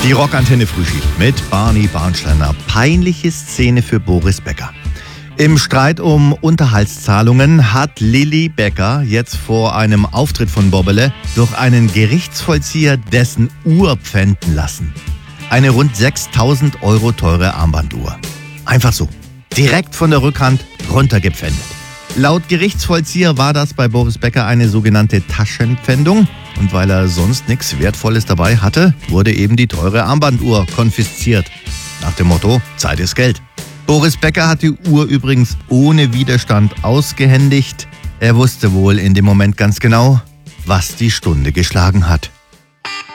Die Rockantenne Frühschicht mit Barney Barnsteiner. Peinliche Szene für Boris Becker. Im Streit um Unterhaltszahlungen hat Lilly Becker jetzt vor einem Auftritt von Bobele durch einen Gerichtsvollzieher dessen Uhr pfänden lassen. Eine rund 6.000 € teure Armbanduhr. Einfach so. Direkt von der Rückhand runtergepfändet. Laut Gerichtsvollzieher war das bei Boris Becker eine sogenannte Taschenpfändung. Und weil er sonst nichts Wertvolles dabei hatte, wurde eben die teure Armbanduhr konfisziert. Nach dem Motto, Zeit ist Geld. Boris Becker hat die Uhr übrigens ohne Widerstand ausgehändigt. Er wusste wohl in dem Moment ganz genau, was die Stunde geschlagen hat.